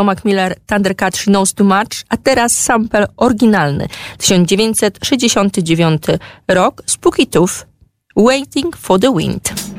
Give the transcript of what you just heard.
Tom Mac Thundercat She Knows Too Much, a teraz sample oryginalny. 1969 rok, Spooky Tooth, Waiting for the Wind.